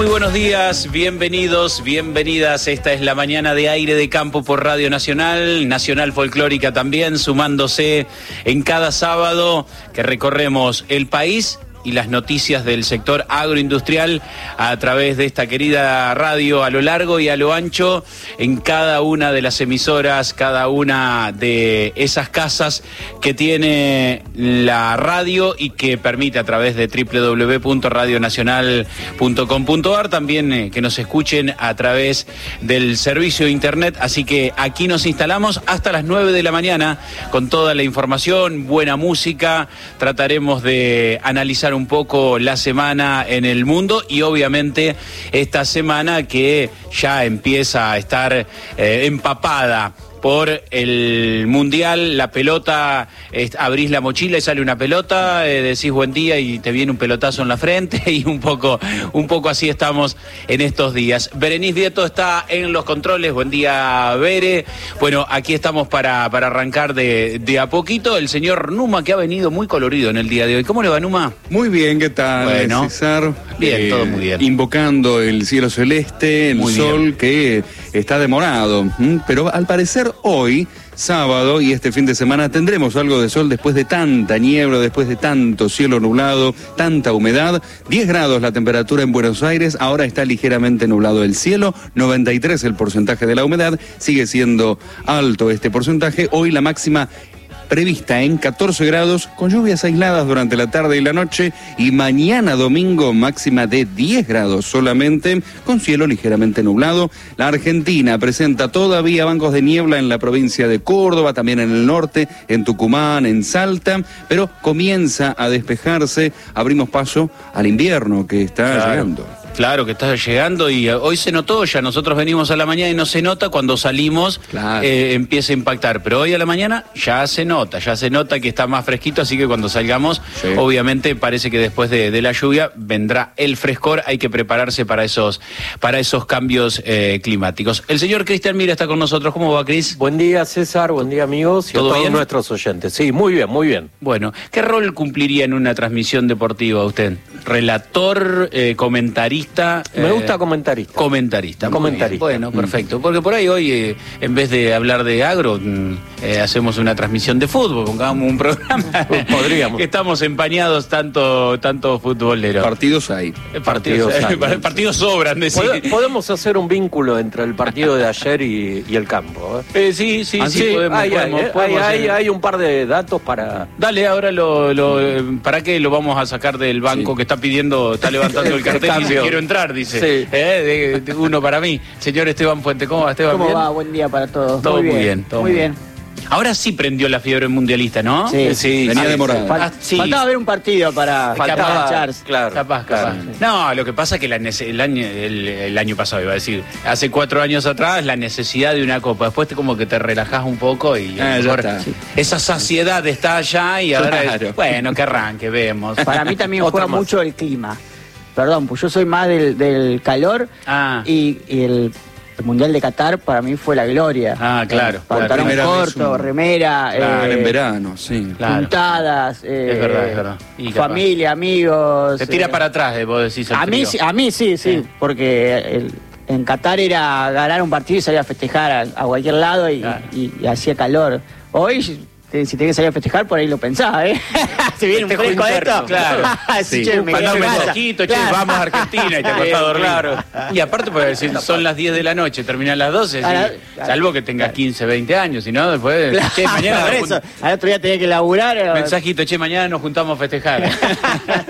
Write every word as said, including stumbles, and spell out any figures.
Muy buenos días, bienvenidos, bienvenidas. Esta es la mañana de Aire de Campo por Radio Nacional, Nacional Folclórica también, sumándose en cada sábado que recorremos el país y las noticias del sector agroindustrial a través de esta querida radio a lo largo y a lo ancho en cada una de las emisoras, cada una de esas casas que tiene la radio y que permite a través de doble u doble u doble u punto radio nacional punto com punto a r también eh, que nos escuchen a través del servicio de internet. Así que aquí nos instalamos hasta las nueve de la mañana con toda la información, buena música. Trataremos de analizar un poco la semana en el mundo y obviamente esta semana que ya empieza a estar eh, empapada por el Mundial, la pelota, eh, abrís la mochila y sale una pelota, eh, decís buen día y te viene un pelotazo en la frente y un poco, un poco así estamos en estos días. Berenice Vieto está en los controles, buen día Bere. Bueno, aquí estamos para, para arrancar de, de a poquito. El señor Numa que ha venido muy colorido en el día de hoy. ¿Cómo le va, Numa? Muy bien, ¿qué tal, bueno, César? Bien, eh, todo muy bien. Invocando el cielo celeste, el muy sol bien. que está demorado, pero al parecer hoy, sábado y este fin de semana tendremos algo de sol después de tanta niebla, después de tanto cielo nublado, tanta humedad. diez grados la temperatura en Buenos Aires, ahora está ligeramente nublado el cielo, noventa y tres el porcentaje de la humedad, sigue siendo alto este porcentaje. Hoy la máxima prevista en catorce grados, con lluvias aisladas durante la tarde y la noche, y mañana domingo máxima de diez grados solamente, con cielo ligeramente nublado. La Argentina presenta todavía bancos de niebla en la provincia de Córdoba, también en el norte, en Tucumán, en Salta, pero comienza a despejarse, abrimos paso al invierno que está claro. llegando. Claro que está llegando y hoy se notó ya, nosotros venimos a la mañana y no se nota, cuando salimos claro. eh, empieza a impactar, pero hoy a la mañana ya se nota, ya se nota que está más fresquito, así que cuando salgamos, sí. obviamente parece que después de, de la lluvia vendrá el frescor, hay que prepararse para esos, para esos cambios eh, climáticos. El señor Cristian Mira está con nosotros, ¿cómo va, Cris? Buen día, César, buen día, amigos, y ¿todo a todos bien? Nuestros oyentes. Sí, muy bien, muy bien. Bueno, ¿qué rol cumpliría en una transmisión deportiva usted? ¿Relator, eh, comentarista? Me gusta comentarista. Comentarista. Comentarista. Bueno, perfecto. Porque por ahí hoy, eh, en vez de hablar de agro, eh, hacemos una transmisión de fútbol, pongamos un programa. Podríamos. Que estamos empañados tanto, tanto futboleros. Partidos hay. Partidos, partidos, hay. partidos sobran, decir. Podemos hacer un vínculo entre el partido de ayer y, y el campo. ¿eh? Eh, sí, sí, ah, sí, sí, podemos, hay, podemos, hay, podemos hay, hay, hay un par de datos para... Dale, ahora lo, lo ¿para qué lo vamos a sacar del banco sí. que está pidiendo, está levantando el cartel y dice, quiero entrar, dice. Sí. Eh, de, de uno para mí. Señor Esteban Fuente, ¿cómo va, Esteban? ¿Cómo ¿bien? va? Buen día para todos. Todo muy bien. bien todo muy bien. Ahora sí prendió la fiebre mundialista, ¿no? Sí, sí venía demorado. Fal ah, sí. Faltaba ver un partido para engancharse. Claro, capaz, capaz. Claro. No, lo que pasa es que la el, año, el, el año pasado, iba a decir, hace cuatro años atrás, la necesidad de una copa. Después te, como que te relajás un poco y ah, mejor, sí. esa saciedad está allá y ahora claro. es, bueno, que arranque, vemos. Para mí también juega más. mucho el clima. Perdón, pues yo soy más del, del calor ah. y, y el, el Mundial de Qatar para mí fue la gloria. Ah, claro. Eh, pantalón claro. corto, un... remera. Claro, eh, en verano, sí. Claro. Puntadas. Eh, es verdad, es verdad. Y familia, capaz. amigos. Te tira eh, para atrás, eh, vos decís. A mí, a mí sí, sí, sí. porque el, en Qatar era ganar un partido y salir a festejar a, a cualquier lado y, claro. y, y hacía calor. Hoy... Si tenés que salir a festejar, por ahí lo pensaba, ¿eh? Si viene un fresco de esto. Claro. sí, che, me Mandá un mensajito, che, claro. vamos a Argentina y te acostás a dormir. Claro. Y aparte, porque decir, son las diez de la noche, terminan las doce, claro, sí, claro. salvo que tengas quince, veinte años, si no, después, claro. che, mañana... Por eso, al otro día tenía que laburar. Mensajito, che, mañana nos juntamos a festejar.